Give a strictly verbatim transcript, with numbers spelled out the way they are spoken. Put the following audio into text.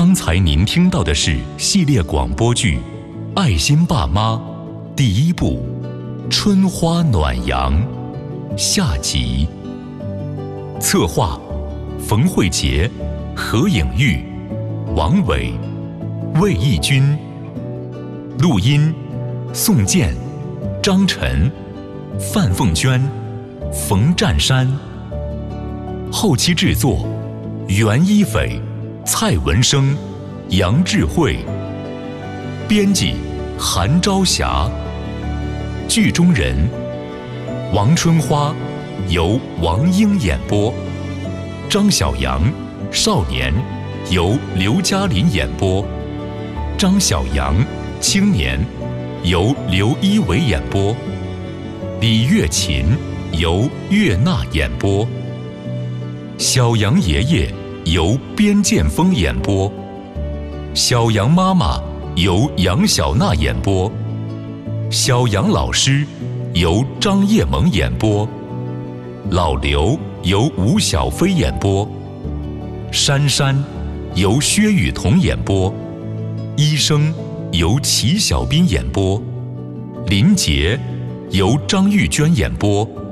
刚才您听到的是系列广播剧《爱心爸妈》第一部《春花暖阳》下集。策划：冯慧杰、何颖玉、王伟、魏义军。录音：宋健、张晨、范凤娟、冯占山。后期制作：袁一斐、蔡文生、杨智慧。编辑：韩朝霞。剧中人：王春花由王英演播，张小阳少年由刘嘉林演播，张小阳青年由刘一伟演播，李月琴由岳娜演播，小杨爷爷由边建峰演播，小杨妈妈由杨小娜演播，小杨老师由张叶萌演播，老刘由吴小飞演播，珊珊由薛雨桐演播，医生由齐小斌演播，林杰由张玉娟演播。